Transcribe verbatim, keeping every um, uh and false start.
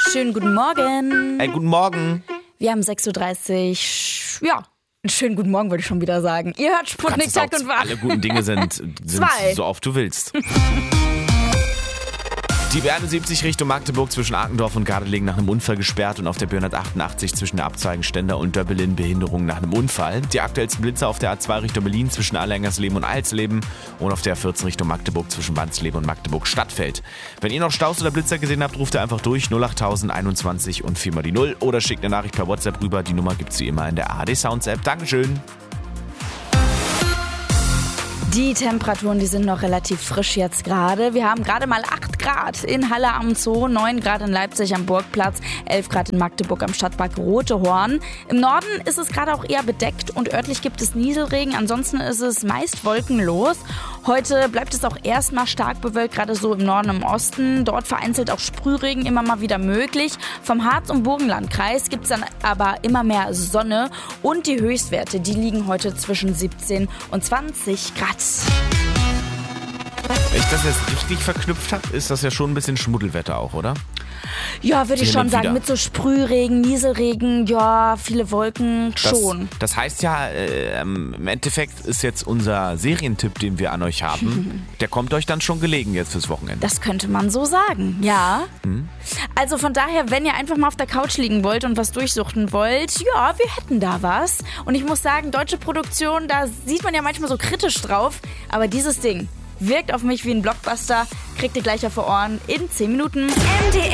Schönen guten Morgen. Hey, guten Morgen. Wir haben sechs Uhr dreißig. Ja, schönen guten Morgen wollte ich schon wieder sagen. Ihr hört Sputnik Tag und Wach. Alle guten Dinge sind, sind Zwei. so oft du willst. Die B einundsiebzig Richtung Magdeburg zwischen Arkendorf und Gardelegen nach einem Unfall gesperrt und auf der B hundertachtundachtzig zwischen der Abzweigung Stender und Döbbelin Behinderung nach einem Unfall. Die aktuellsten Blitzer auf der A zwei Richtung Berlin zwischen Allengersleben und Alsleben und auf der A vierzehn Richtung Magdeburg zwischen Wansleben und Magdeburg Stadtfeld. Wenn ihr noch Staus oder Blitzer gesehen habt, ruft ihr einfach durch null achttausend einundzwanzig und viermal die null oder schickt eine Nachricht per WhatsApp rüber. Die Nummer gibt's wie immer in der A R D Sounds App. Dankeschön. Die Temperaturen, die sind noch relativ frisch jetzt gerade. Wir haben gerade mal acht Grad in Halle am Zoo, neun Grad in Leipzig am Burgplatz, elf Grad in Magdeburg am Stadtpark Rotehorn. Im Norden ist es gerade auch eher bedeckt und örtlich gibt es Nieselregen. Ansonsten ist es meist wolkenlos. Heute bleibt es auch erstmal stark bewölkt, gerade so im Norden und im Osten. Dort vereinzelt auch Sprühregen immer mal wieder möglich. Vom Harz- und Burgenlandkreis gibt es dann aber immer mehr Sonne und die Höchstwerte, die liegen heute zwischen siebzehn und zwanzig Grad. Wenn ich das jetzt richtig verknüpft habe, ist das ja schon ein bisschen Schmuddelwetter auch, oder? Ja, würde ich Hin schon und sagen, wieder. mit so Sprühregen, Nieselregen, ja, viele Wolken, schon. Das, das heißt ja, äh, im Endeffekt ist jetzt unser Serientipp, den wir an euch haben, der kommt euch dann schon gelegen jetzt fürs Wochenende. Das könnte man so sagen, ja. Hm? Also von daher, wenn ihr einfach mal auf der Couch liegen wollt und was durchsuchten wollt, ja, wir hätten da was. Und ich muss sagen, deutsche Produktion, da sieht man ja manchmal so kritisch drauf, aber dieses Ding wirkt auf mich wie ein Blockbuster, kriegt ihr gleich auf die Ohren in zehn Minuten.